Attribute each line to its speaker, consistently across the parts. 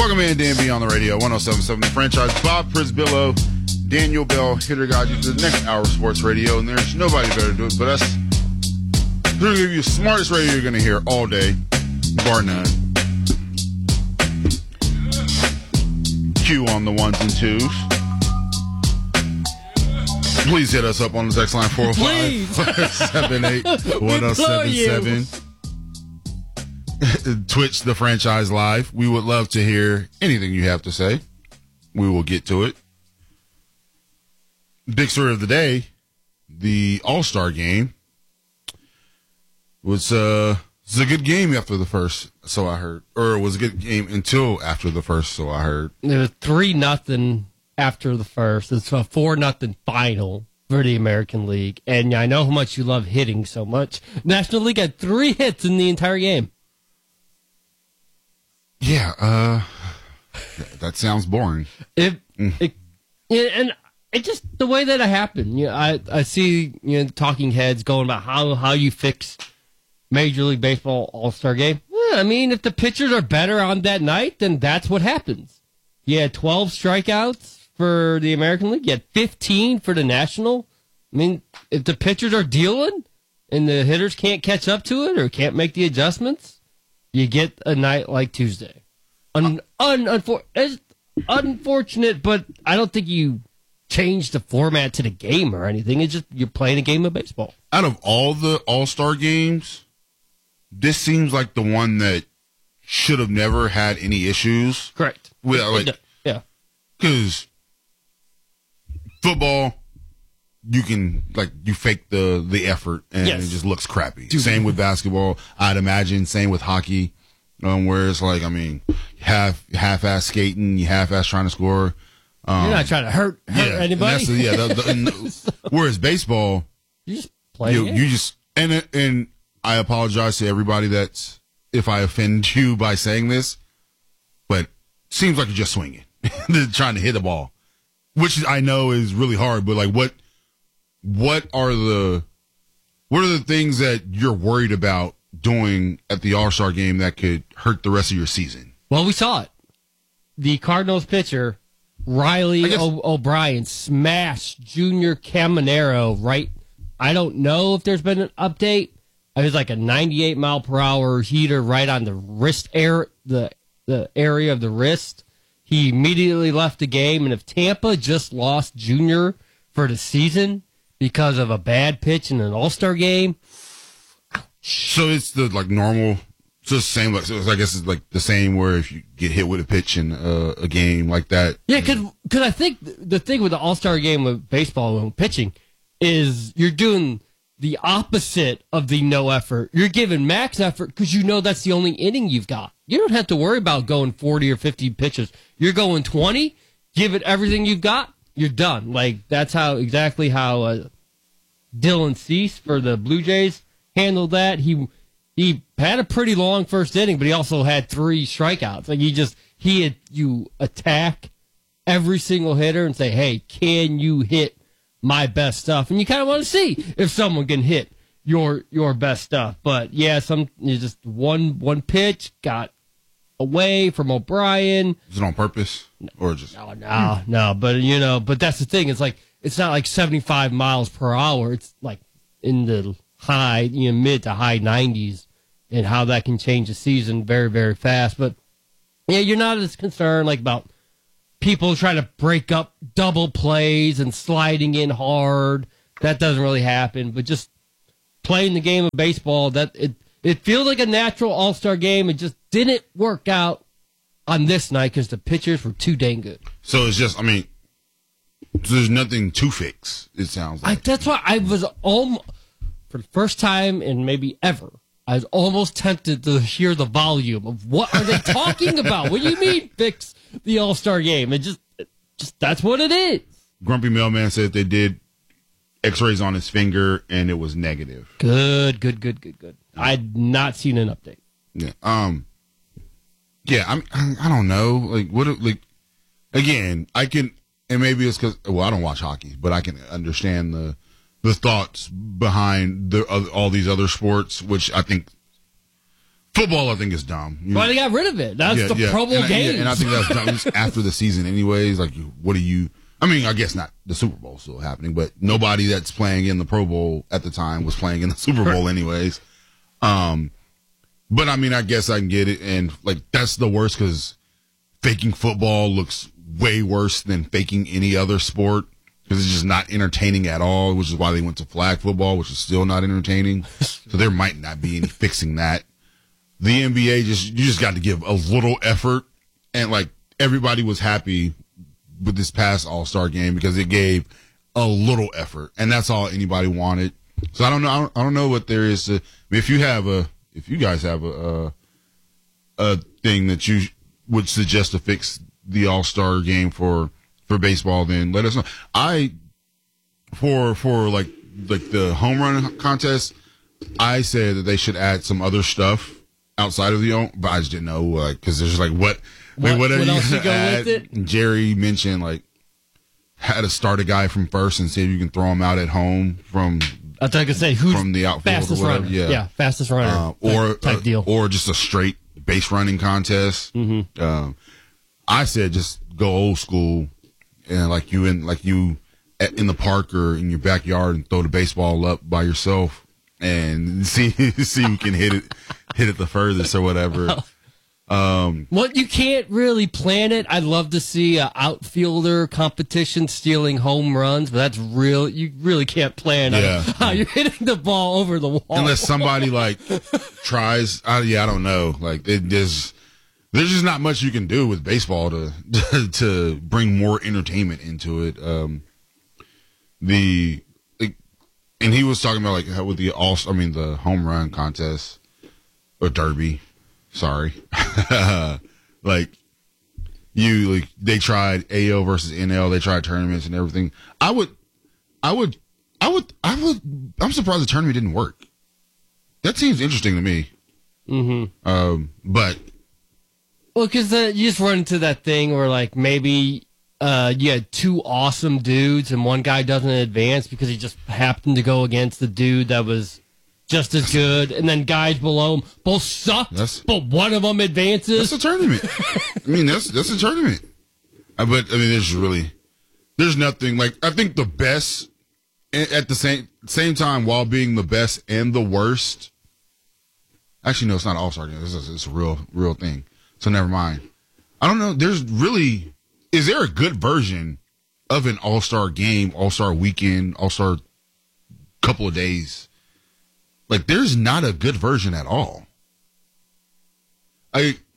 Speaker 1: Welcome in, Dan B on the radio, 107.7 The Franchise. Bob Prisbillo, Daniel Bell, here to guide you to the next hour of sports radio, and there's nobody better to do it but us. We're going to give you the smartest radio you're going to hear all day, bar none. Q on the ones and twos. Please hit us up on the text line 405-578-1077. Twitch The Franchise Live. We would love to hear anything you have to say. We will get to it. Big story of the day, the All-Star game was a good game after the first, so I heard. Or it was a good game until after the first, so I heard.
Speaker 2: It was 3-0 after the first. It's a 4-0 final for the American League. And I know how much you love hitting so much. National League had 3 hits in the entire game.
Speaker 1: Yeah, that sounds boring.
Speaker 2: And it just the way that it happened. You know, I see talking heads going about how you fix Major League Baseball All-Star game. Yeah, I mean, if the pitchers are better on that night, then that's what happens. You had 12 strikeouts for the American League. You had 15 for the National. I mean, if the pitchers are dealing and the hitters can't catch up to it or can't make the adjustments, you get a night like Tuesday. It's unfortunate, but I don't think you change the format to the game or anything. It's just you're playing a game of baseball.
Speaker 1: Out of all the All-Star games, this seems like the one that should have never had any issues.
Speaker 2: Correct.
Speaker 1: Yeah. Because football, you can, you fake the effort and It just looks crappy. Same with basketball, I'd imagine. Same with hockey, where it's half-ass skating, you half-ass trying to score.
Speaker 2: You're not trying to hurt anybody.
Speaker 1: Whereas baseball,
Speaker 2: you just play.
Speaker 1: You just and I apologize to everybody if I offend you by saying this, but it seems like you're just swinging, trying to hit the ball, which I know is really hard. But what are the things that you're worried about doing at the All-Star game that could hurt the rest of your season?
Speaker 2: Well, we saw it. The Cardinals pitcher, Riley O'Brien, smashed Junior Caminero right. I don't know if there's been an update. It was like a 98 mile per hour heater right on the wrist the area of the wrist. He immediately left the game, and if Tampa just lost Junior for the season because of a bad pitch in an All-Star game.
Speaker 1: So it's the normal, so it's the same. So I guess it's the same where if you get hit with a pitch in a game like that.
Speaker 2: Yeah, because I think the thing with the All-Star game with baseball and pitching is you're doing the opposite of the no effort. You're giving max effort because you know that's the only inning you've got. You don't have to worry about going 40 or 50 pitches. You're going 20, give it everything you've got, you're done. That's exactly how Dylan Cease for the Blue Jays handled that. He had a pretty long first inning, but he also had 3 strikeouts. You attack every single hitter and say, hey, can you hit my best stuff? And you kind of want to see if someone can hit your best stuff. But yeah, just one pitch got away from O'Brien.
Speaker 1: Is it on purpose or just
Speaker 2: no? But that's the thing. It's not like 75 miles per hour. It's in the high, mid to high 90s, and how that can change the season very, very fast. But yeah, you're not as concerned about people trying to break up double plays and sliding in hard. That doesn't really happen. But just playing the game of baseball, it feels like a natural All-Star game. It just didn't work out on this night because the pitchers were too dang good.
Speaker 1: So it's just, there's nothing to fix, it sounds like.
Speaker 2: That's why I was for the first time in maybe ever, I was almost tempted to hear the volume of what are they talking about? What do you mean fix the All-Star game? It just that's what it is.
Speaker 1: Grumpy Mailman said they did x-rays on his finger and it was negative.
Speaker 2: Good. I'd not seen an update.
Speaker 1: Yeah. Yeah, I don't know. Again, I can, and maybe it's because, I don't watch hockey, but I can understand the thoughts behind all these other sports, which I think Football, I think, is dumb.
Speaker 2: Well, they got rid of it. That's the Pro Bowl game.
Speaker 1: And I think that's dumb. It's after the season anyways. Like, what do you... I mean, I guess not. The Super Bowl still happening, but nobody that's playing in the Pro Bowl at the time was playing in the Super Bowl anyways. But, I mean, I guess I can get it. And, like, that's the worst because faking football looks way worse than faking any other sport because it's just not entertaining at all, which is why they went to flag football, which is still not entertaining. So there might not be any fixing that. The NBA you just got to give a little effort, and like everybody was happy with this past All-Star game because it gave a little effort, and that's all anybody wanted. So I don't know. I don't know what there is to. I mean, if you guys have a thing that you would suggest to fix the All-Star game for baseball, then let us know. For like the home run contest, I said that they should add some other stuff outside of but I just didn't know, like, because there's like what are you
Speaker 2: else you
Speaker 1: gonna
Speaker 2: go
Speaker 1: add?
Speaker 2: with it?
Speaker 1: Jerry mentioned like how to start a guy from first and see if you can throw him out at home from.
Speaker 2: I was going to say who's
Speaker 1: from the outfield
Speaker 2: fastest
Speaker 1: or whatever.
Speaker 2: runner.
Speaker 1: Yeah,
Speaker 2: fastest runner. Type deal,
Speaker 1: or just a straight base running contest.
Speaker 2: Mm-hmm.
Speaker 1: I said just go old school and like you in the park or in your backyard and throw the baseball up by yourself and see who can hit it the furthest or whatever.
Speaker 2: Well, you can't really plan it. I'd love to see an outfielder competition stealing home runs, but that's real. You really can't plan how you're hitting the ball over the wall
Speaker 1: unless somebody like tries. I don't know. Like there's just not much you can do with baseball to bring more entertainment into it. And he was talking about like how with the home run contest or derby. Sorry, they tried AL versus NL. They tried tournaments and everything. I'm surprised the tournament didn't work. That seems interesting to me. Mm-hmm. But
Speaker 2: because you just run into that thing where like maybe. You had two awesome dudes, and one guy doesn't advance because he just happened to go against the dude that was just as good, and then guys below him both sucked, but one of them advances.
Speaker 1: That's a tournament. I mean, that's a tournament. But I mean, there's nothing like. I think the best at the same time while being the best and the worst. Actually, no, it's not All-Star game. It's a real thing. So never mind. I don't know. Is there a good version of an All-Star game, All-Star weekend, All-Star couple of days? Like, there's not a good version at all. Maybe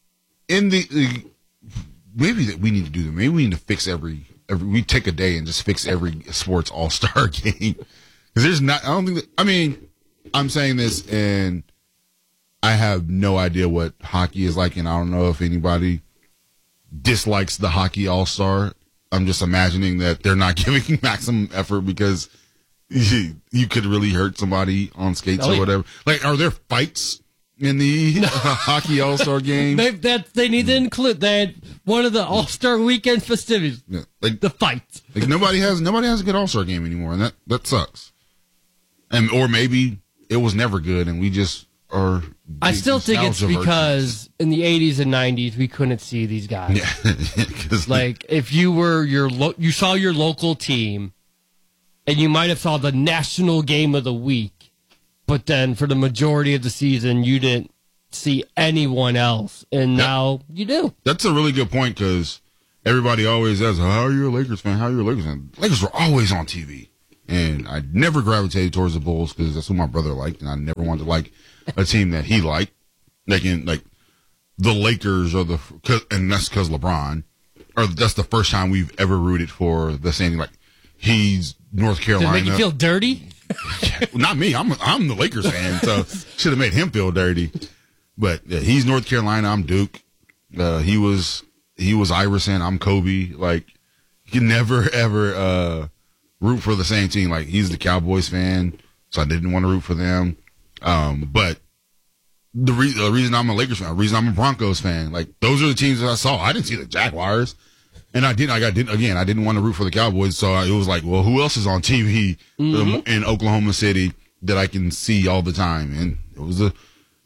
Speaker 1: that we need to do that. Maybe we need to fix we take a day and just fix every sports All-Star game. Because there's not, I'm saying this and I have no idea what hockey is like, and I don't know if anybody dislikes the hockey all-star. I'm just imagining that they're not giving maximum effort because you could really hurt somebody on skates or whatever. Like, are there fights in the hockey all-star game?
Speaker 2: They need to include that one of the all-star weekend festivities.
Speaker 1: Yeah, like
Speaker 2: the fights.
Speaker 1: Like nobody has a good all-star game anymore, and that sucks. Or maybe it was never good, and we just are.
Speaker 2: I still think it's because in the 80s and 90s we couldn't see these guys.
Speaker 1: Yeah,
Speaker 2: like if you were you saw your local team, and you might have saw the national game of the week, but then for the majority of the season you didn't see anyone else, and now you do.
Speaker 1: That's a really good point because everybody always asks, "How are you a Lakers fan? How are you a Lakers fan?" Lakers were always on TV, and I never gravitated towards the Bulls because that's who my brother liked, and I never wanted to like a team that he liked. Like the Lakers and that's because LeBron, or that's the first time we've ever rooted for the same team. Like he's North Carolina.
Speaker 2: Did it make you feel dirty?
Speaker 1: Not me. I'm the Lakers fan, so should have made him feel dirty. But yeah, he's North Carolina. I'm Duke. He was Iverson. I'm Kobe. Like you never ever root for the same team. Like he's the Cowboys fan, so I didn't want to root for them. But the reason I'm a Lakers fan, the reason I'm a Broncos fan, like those are the teams that I saw. I didn't see the Jaguars, and I didn't want to root for the Cowboys, so it was like, well, who else is on TV in Oklahoma City that I can see all the time? And it was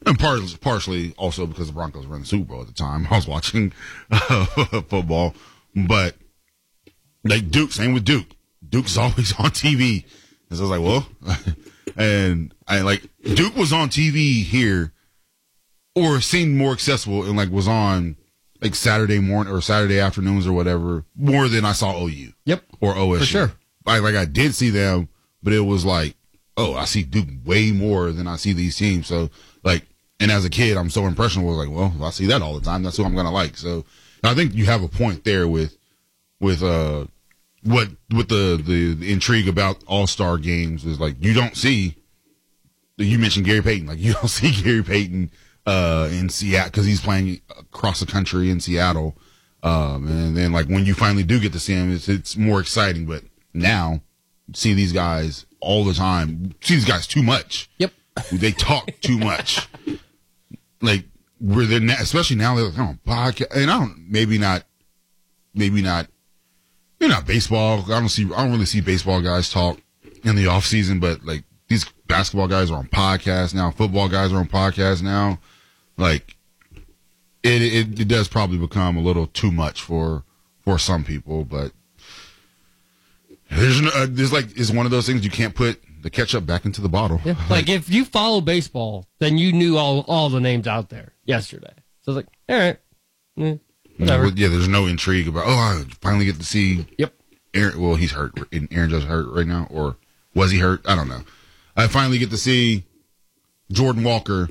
Speaker 1: And partially also because the Broncos were in the Super Bowl at the time. I was watching football. But, like, Duke, same with Duke. Duke's always on TV. And so I was like, well, and Duke was on TV here, or seemed more accessible, and, like, was on, like, Saturday morning or Saturday afternoons or whatever, more than I saw OU.
Speaker 2: Yep.
Speaker 1: Or OSU.
Speaker 2: For sure.
Speaker 1: I did see them, but it was like, oh, I see Duke way more than I see these teams. So, like, and as a kid, I'm so impressionable. Like, well, if I see that all the time, that's who I'm going to like. So I think you have a point there with the intrigue about all-star games is, like, you don't see, you mentioned Gary Payton. Like, you don't see Gary Payton in Seattle because he's playing across the country in Seattle. And then, like, when you finally do get to see him, it's more exciting. But now, see these guys all the time. See these guys too much.
Speaker 2: Yep.
Speaker 1: They talk too much. Like, where they're especially now they're like, oh, podcast. And maybe not baseball. I don't really see baseball guys talk in the off season, but, like, these basketball guys are on podcasts now. Football guys are on podcasts now. Like, it does probably become a little too much for some people, but there's like, it's one of those things you can't put the ketchup back into the bottle.
Speaker 2: Yeah. Like, if you follow baseball, then you knew all the names out there yesterday. So it's like, all right, whatever.
Speaker 1: Yeah, there's no intrigue about, I finally get to see.
Speaker 2: Yep.
Speaker 1: Aaron, well, he's hurt. Aaron Judge hurt right now, or was he hurt? I don't know. I finally get to see Jordan Walker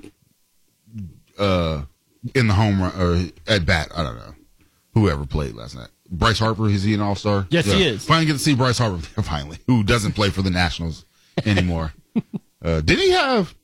Speaker 1: in the home run or at bat. I don't know. Whoever played last night. Bryce Harper, is he an all-star?
Speaker 2: Yes, he is.
Speaker 1: Finally get to see Bryce Harper, finally, who doesn't play for the Nationals anymore. Did he have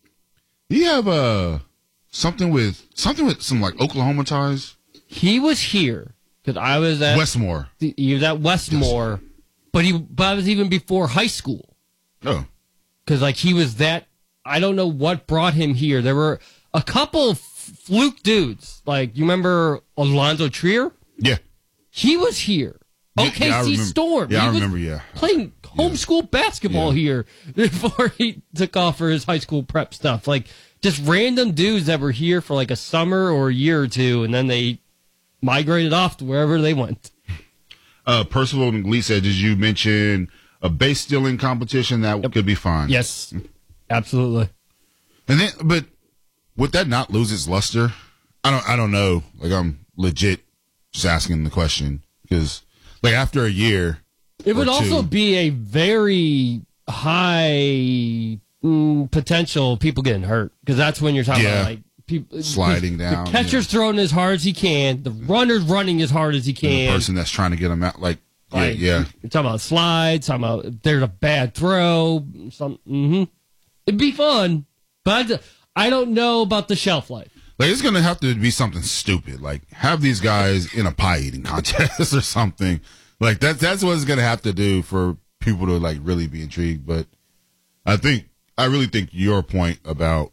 Speaker 1: something with some, like, Oklahoma ties?
Speaker 2: He was here because I was at
Speaker 1: Westmore.
Speaker 2: He was at Westmore, but I was even before high school.
Speaker 1: Oh.
Speaker 2: Because, like, he was that, I don't know what brought him here. There were a couple fluke dudes. Like, you remember Alonzo Trier?
Speaker 1: Yeah.
Speaker 2: He was here. OKC Storm.
Speaker 1: Yeah,
Speaker 2: he
Speaker 1: I remember, yeah.
Speaker 2: Playing homeschool basketball here before he took off for his high school prep stuff. Like, just random dudes that were here for, like, a summer or a year or two, and then they migrated off to wherever they went.
Speaker 1: Percival and Lee said, did you mention a base stealing competition? That could be fun.
Speaker 2: Yes, absolutely.
Speaker 1: And then, but would that not lose its luster? I don't know. Like, I'm legit just asking the question because, like, after a year,
Speaker 2: it would also be a very high potential people getting hurt because that's when you're talking about, like, people
Speaker 1: sliding down.
Speaker 2: The catcher's throwing as hard as he can. The runner's running as hard as he can.
Speaker 1: And the person that's trying to get him out, like
Speaker 2: You're talking about slides. Talking about if there's a bad throw. It'd be fun, but I don't know about the shelf life.
Speaker 1: Like, it's gonna have to be something stupid. Like, have these guys in a pie eating contest or something. Like, that's what it's gonna have to do for people to, like, really be intrigued. But I really think your point about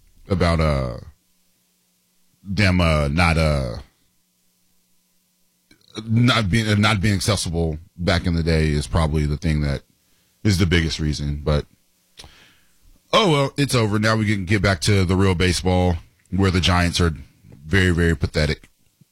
Speaker 1: them not being accessible back in the day is probably the thing that is the biggest reason. But oh well, it's over. Now we can get back to the real baseball where the Giants are very, very pathetic.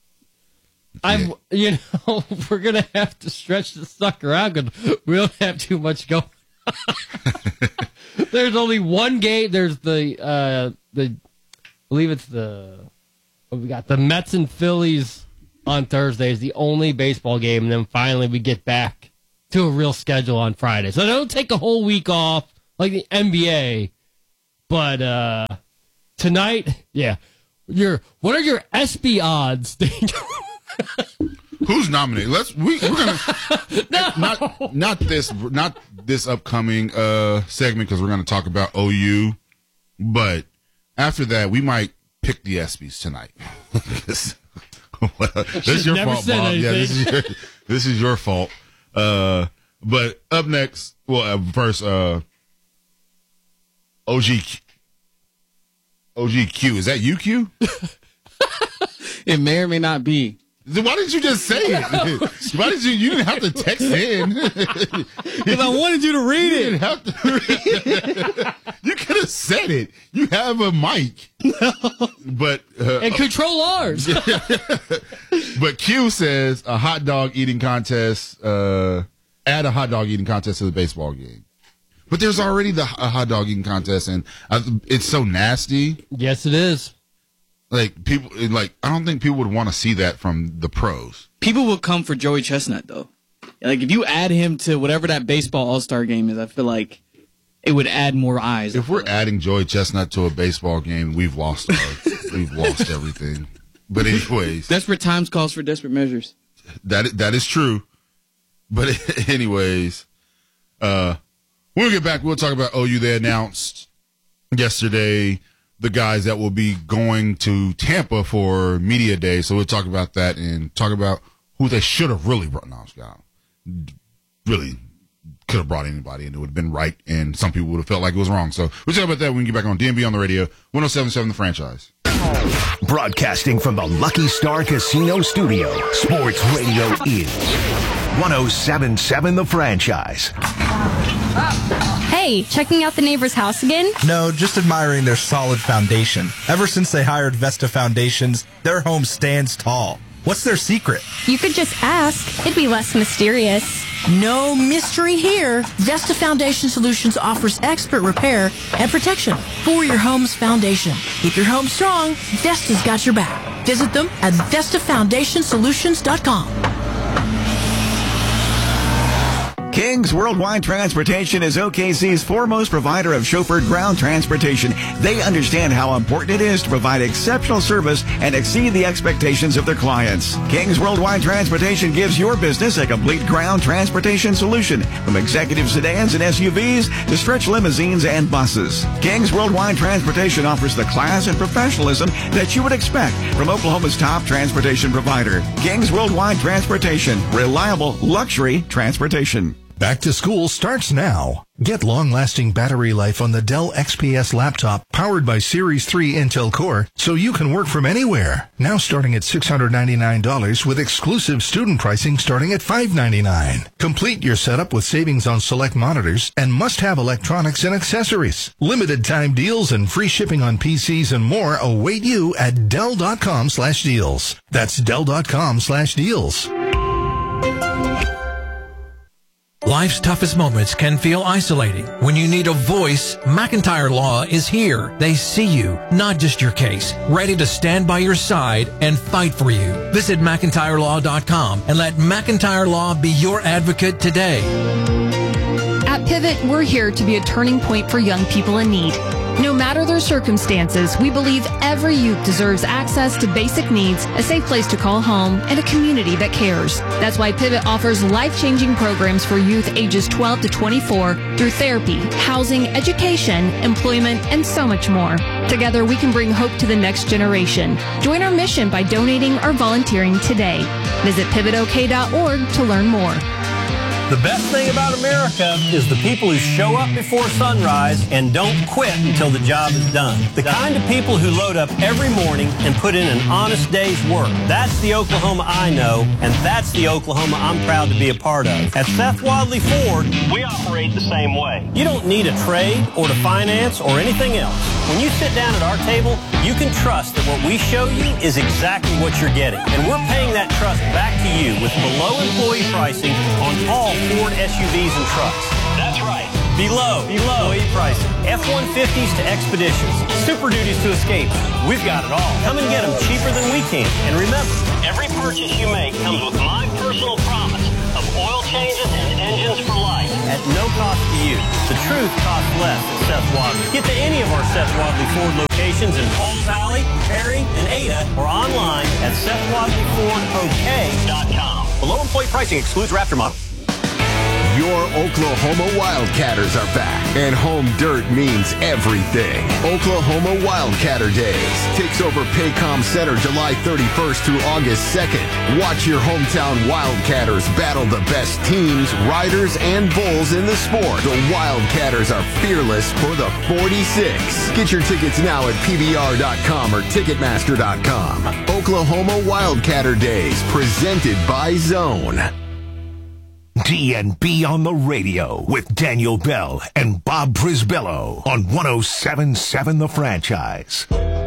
Speaker 2: We're gonna have to stretch the sucker out because we don't have too much going. There's only one game. There's I believe it's we got the Mets and Phillies on Thursday is the only baseball game, and then finally we get back to a real schedule on Friday. So don't take a whole week off like the NBA. But tonight, what are your SB odds?
Speaker 1: Who's nominated? We're gonna not this upcoming segment because we're gonna talk about OU, but after that we might pick the ESPYs tonight. This is your fault, Bob. Yeah, this is your fault. But up next, first, OGQ. Is that UQ?
Speaker 3: It may or may not be.
Speaker 1: Why didn't you just say it? Why did you didn't have to text in.
Speaker 3: Because I wanted you to read
Speaker 1: You
Speaker 3: it.
Speaker 1: didn't have to read it. You could have said it. You have a mic. But
Speaker 2: And control ours.
Speaker 1: but Q says a hot dog eating contest, add a hot dog eating contest to the baseball game. But there's already a hot dog eating contest, and it's so nasty.
Speaker 2: Yes, it is.
Speaker 1: Like people, I don't think people would want to see that from the pros.
Speaker 3: People will come for Joey Chestnut, though. Like, if you add him to whatever that baseball all-star game is, I feel like it would add more eyes.
Speaker 1: If we're adding Joey Chestnut to a baseball game, we've lost everything. But anyways,
Speaker 3: Desperate times calls for desperate measures.
Speaker 1: that is true. But anyways, when we get back, we'll talk about OU. They announced yesterday the guys that will be going to Tampa for Media Day. So we'll talk about that and talk about who they should have really brought. No, Scott. Really could have brought anybody and it would have been right, and some people would have felt like it was wrong. So we'll talk about that when we get back on DMV on the radio, 107.7 The Franchise.
Speaker 4: Broadcasting from the Lucky Star Casino Studio, Sports Radio is 107.7 The Franchise.
Speaker 5: Hey, checking out the neighbor's house again?
Speaker 6: No, just admiring their solid foundation. Ever since they hired Vesta Foundations, their home stands tall. What's their secret?
Speaker 5: You could just ask. It'd be less mysterious.
Speaker 7: No mystery here. Vesta Foundation Solutions offers expert repair and protection for your home's foundation. Keep your home strong. Vesta's got your back. Visit them at VestaFoundationSolutions.com.
Speaker 8: King's Worldwide Transportation is OKC's foremost provider of chauffeured ground transportation. They understand how important it is to provide exceptional service and exceed the expectations of their clients. King's Worldwide Transportation gives your business a complete ground transportation solution, from executive sedans and SUVs to stretch limousines and buses. King's Worldwide Transportation offers the class and professionalism that you would expect from Oklahoma's top transportation provider. King's Worldwide Transportation, reliable luxury transportation.
Speaker 9: Back to school starts now. Get long-lasting battery life on the Dell XPS laptop powered by Series 3 Intel Core so you can work from anywhere. Now starting at $699 with exclusive student pricing starting at $599. Complete your setup with savings on select monitors and must-have electronics and accessories. Limited time deals and free shipping on PCs and more await you at Dell.com/deals. That's Dell.com/deals.
Speaker 10: Life's toughest moments can feel isolating. When you need a voice, McIntyre Law is here. They see you, not just your case, ready to stand by your side and fight for you. Visit McIntyreLaw.com and let McIntyre Law be your advocate today.
Speaker 11: At Pivot, we're here to be a turning point for young people in need. No matter their circumstances, we believe every youth deserves access to basic needs, a safe place to call home, and a community that cares. That's why Pivot offers life-changing programs for youth ages 12 to 24 through therapy, housing, education, employment, and so much more. Together, we can bring hope to the next generation. Join our mission by donating or volunteering today. Visit pivotok.org to learn more.
Speaker 12: The best thing about America is the people who show up before sunrise and don't quit until the job is done. The kind of people who load up every morning and put in an honest day's work. That's the Oklahoma I know, and that's the Oklahoma I'm proud to be a part of. At Seth Wadley Ford, we operate the same way. You don't need a trade or to finance or anything else. When you sit down at our table, you can trust that what we show you is exactly what you're getting. And we're paying that trust back to you with below employee pricing on all Ford SUVs and trucks. That's right. Below employee pricing. F-150s to Expeditions. Super Duties to Escapes. We've got it all. Come and get them cheaper than we can. And remember, every purchase you make comes with my personal promise of oil changes and engines for life. At no cost to you. The truth costs less at Seth Wadley. Get to any of our Seth Wadley Ford locations in Pauls Valley, Perry, and Ada, or online at SethWadleyFordOK.com. Below employee pricing excludes Raptor models.
Speaker 4: You're
Speaker 13: Your Oklahoma Wildcatters are back, and home dirt means everything. Oklahoma Wildcatter Days takes over Paycom Center July 31st through August 2nd. Watch your hometown Wildcatters battle the best teams, riders, and bulls in the sport. The Wildcatters are fearless for the 46. Get your tickets now at PBR.com or Ticketmaster.com. Oklahoma Wildcatter Days, presented by Zone.
Speaker 4: DNB on the radio with Daniel Bell and Bob Brisbello on 107.7 The Franchise.